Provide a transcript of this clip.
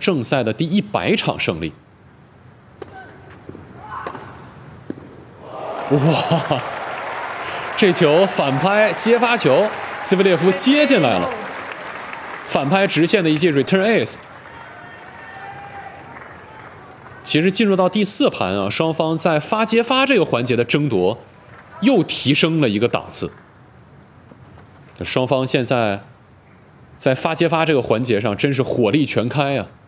正赛的第100场胜利。哇！这球反拍接发球，兹维列夫接进来了，反拍直线的一记 return ace。其实进入到第4盘啊，双方在发接发这个环节的争夺又提升了一个档次。双方现在在发接发这个环节上真是火力全开啊！